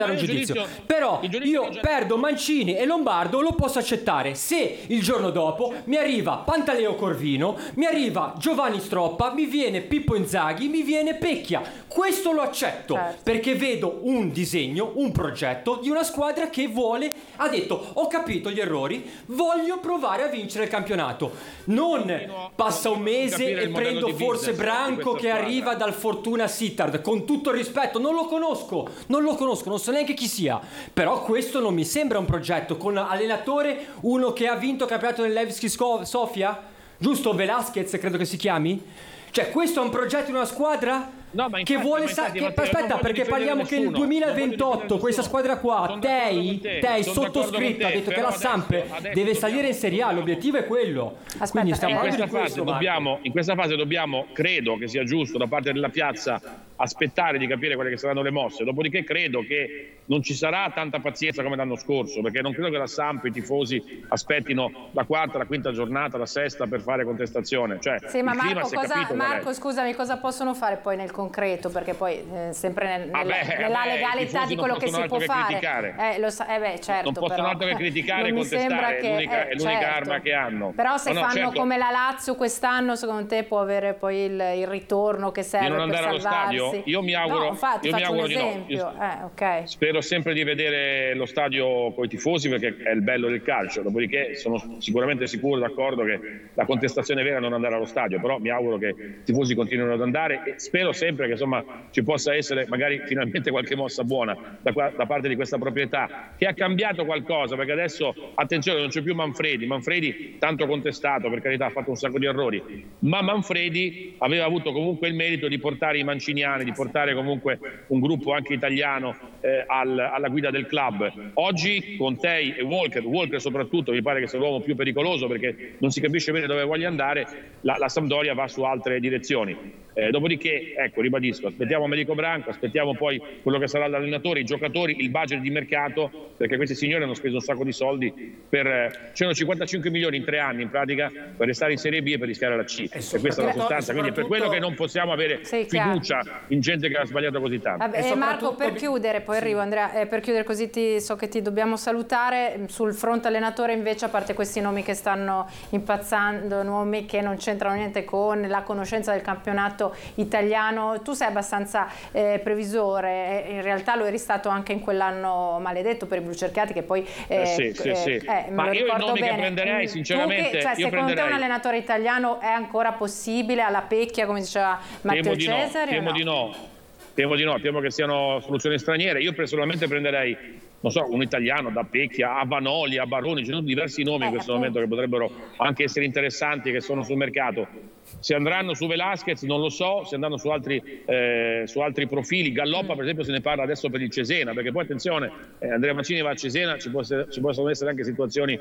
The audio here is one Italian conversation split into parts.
un giudizio. Però io perdo Mancini e Lombardo, lo posso accettare se il giorno dopo mi arriva Pantaleo Corvino, mi arriva Giovanni Stroppa, mi viene Pippo Inzaghi, mi viene Pecchia. Questo lo accetto, perché vedo un disegno, un progetto di una squadra che vuole, ha detto ho capito gli errori, voglio provare a vincere il campionato. Non passa un mese e prendo forse Branco che arriva dal Fortuna Sittard, con tutto il rispetto, non lo conosco, non so neanche chi sia, però questo non mi sembra un progetto con allenatore uno che ha vinto il campionato del Levski Sofia, giusto? Velasquez credo che si chiami. Cioè questo è un progetto di una squadra che vuole aspetta, perché parliamo che nel 2028 questa squadra qua Tei sottoscritta ha detto che la Samp deve salire in Serie A, l'obiettivo è quello. Quindi stiamo parlando di questo. In questa fase dobbiamo, credo che sia giusto da parte della piazza, aspettare di capire quelle che saranno le mosse. Dopodiché credo che non ci sarà tanta pazienza come l'anno scorso, perché non credo che la Samp, i tifosi aspettino la quarta, la quinta giornata, la sesta per fare contestazione. Cioè, sì, ma Marco, scusami, cosa possono fare poi nel concreto? Perché poi sempre nella legalità di quello che si può fare. Certo, non possono altro che criticare e contestare, è l'unica arma che hanno. Però se fanno come la Lazio quest'anno, secondo te può avere poi il ritorno che serve per salvarsi? Io mi auguro, infatti, io mi auguro di no. Spero sempre di vedere lo stadio con i tifosi, perché è il bello del calcio. Dopodiché sono sicuramente sicuro, d'accordo, che la contestazione vera è non andare allo stadio, però mi auguro che i tifosi continuino ad andare e spero sempre che insomma ci possa essere magari finalmente qualche mossa buona da parte di questa proprietà, che ha cambiato qualcosa, perché adesso, attenzione, non c'è più Manfredi, tanto contestato, per carità, ha fatto un sacco di errori, ma Manfredi aveva avuto comunque il merito di portare i manciniani, di portare comunque un gruppo anche italiano alla guida del club. Oggi con Tei e Walker soprattutto mi pare che sia l'uomo più pericoloso, perché non si capisce bene dove voglia andare, la Sampdoria va su altre direzioni. Dopodiché, ecco, ribadisco, aspettiamo Americo Branco, aspettiamo poi quello che sarà l'allenatore, i giocatori, il budget di mercato, perché questi signori hanno speso un sacco di soldi c'erano 55 milioni in 3 anni in pratica per restare in Serie B e per rischiare la C, e questa è la sostanza, quindi è per quello che non possiamo avere fiducia in gente che ha sbagliato così tanto. Marco, per chiudere, poi arrivo Andrea, per chiudere così so che ti dobbiamo salutare, sul fronte allenatore invece, a parte questi nomi che stanno impazzando, nomi che non c'entrano niente con la conoscenza del campionato italiano, tu sei abbastanza previsore, in realtà lo eri stato anche in quell'anno maledetto per i blucerchiati, che poi sì. Ma io i nomi che prenderei sinceramente, secondo te un allenatore italiano è ancora possibile alla Pecchia, come diceva Matteo Cesari? Temo di no, temo che siano soluzioni straniere. Io personalmente prenderei, non so, un italiano da Pecchia a Vanoli, a Baroni, ci sono diversi nomi in questo momento che potrebbero anche essere interessanti, che sono sul mercato. Se andranno su Velasquez non lo so, se andranno su altri profili. Galloppa per esempio se ne parla adesso per il Cesena, perché poi attenzione, Andrea Mancini va a Cesena, ci possono essere anche situazioni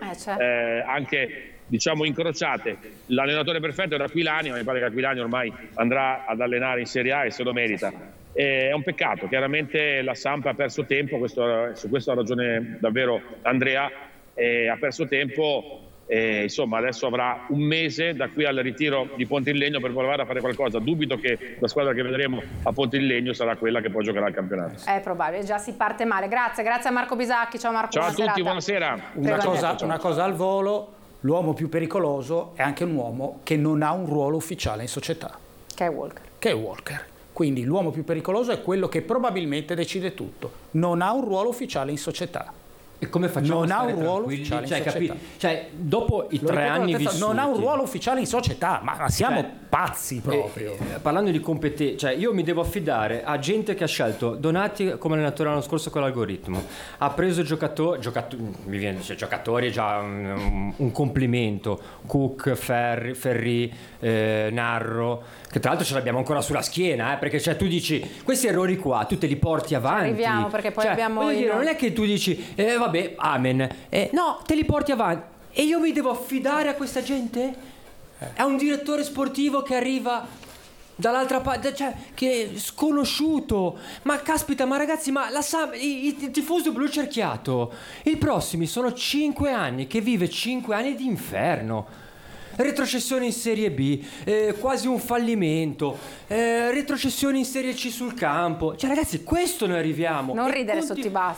anche diciamo incrociate. L'allenatore perfetto era Aquilani, ma mi pare che Aquilani ormai andrà ad allenare in Serie A e se lo merita. È un peccato, chiaramente la Samp ha perso tempo, su questo ha ragione davvero Andrea, ha perso tempo. Insomma adesso avrà un mese da qui al ritiro di Pontillegno per provare a fare qualcosa. Dubito che la squadra che vedremo a Pontillegno sarà quella che poi giocherà il campionato. È probabile, già si parte male. Grazie a Marco Bisacchi. Ciao Marco. Ciao a tutti, buonasera. Una cosa al volo: l'uomo più pericoloso è anche un uomo che non ha un ruolo ufficiale in società, che è Walker. Quindi l'uomo più pericoloso è quello che probabilmente decide tutto, non ha un ruolo ufficiale in società. E come facciamo non a ha stare un ruolo tranquilli? ufficiale in società. Cioè, dopo i 3 anni vissuti, non ha un ruolo ufficiale in società, ma siamo pazzi proprio. Parlando di competenza, cioè io mi devo affidare a gente che ha scelto Donati come allenatore l'anno scorso con l'algoritmo, ha preso giocatori, mi viene a dire giocatori è già un complimento, Cook, Ferri, Narro, che tra l'altro ce l'abbiamo ancora sulla schiena, perché cioè tu dici questi errori qua tu te li porti avanti, arriviamo perché poi abbiamo non è che tu dici vabbè amen, no, te li porti avanti e io mi devo affidare a questa gente? È un direttore sportivo che arriva dall'altra parte, cioè che è sconosciuto, ma caspita, ma ragazzi, ma il tifoso blu cerchiato i prossimi sono 5 anni che vive 5 anni di inferno. Retrocessione in Serie B, quasi un fallimento, retrocessione in Serie C sul campo. Cioè ragazzi, questo noi arriviamo. Non ridere sotto i baffi.